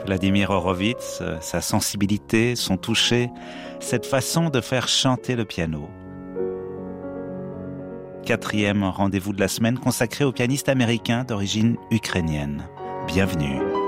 Vladimir Horowitz, sa sensibilité, son toucher, cette façon de faire chanter le piano. 4e rendez-vous de la semaine consacré au pianiste américain d'origine ukrainienne. Bienvenue.